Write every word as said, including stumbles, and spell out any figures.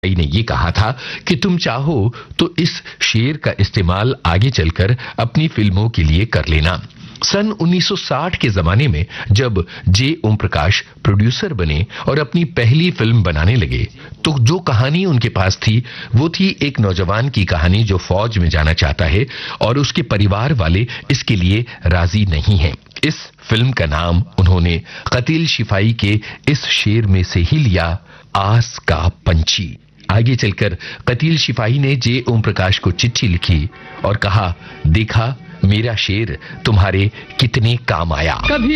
ने ये कहा था कि तुम चाहो तो इस शेर का इस्तेमाल आगे चलकर अपनी फिल्मों के लिए कर लेना। सन उन्नीस सौ साठ के जमाने में जब जे ओम प्रकाश प्रोड्यूसर बने और अपनी पहली फिल्म बनाने लगे तो जो कहानी उनके पास थी वो थी एक नौजवान की कहानी जो फौज में जाना चाहता है और उसके परिवार वाले इसके लिए राजी नहीं हैं। इस फिल्म का नाम उन्होंने कतील शिपाई के इस शेर में से ही लिया, आस का पंछी। आगे चलकर कतील शिपाई ने जे ओम प्रकाश को चिट्ठी लिखी और कहा, देखा मेरा शेर तुम्हारे कितने काम आया।